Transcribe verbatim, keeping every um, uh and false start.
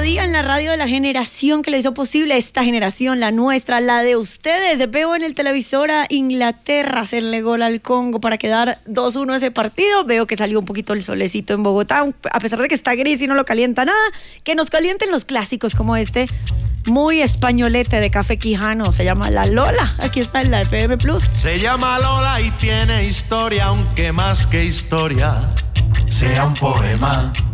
mediodía en la radio de la generación que lo hizo posible, esta generación, la nuestra, la de ustedes. Veo en el televisor a Inglaterra hacerle gol al Congo para quedar dos uno ese partido. Veo que salió un poquito el solecito en Bogotá, a pesar de que está gris y no lo calienta nada. Que nos calienten los clásicos como este, muy españolete de Café Quijano. Se llama La Lola. Aquí está en la F M Plus. Se llama Lola y tiene historia, aunque más que historia sea un poema.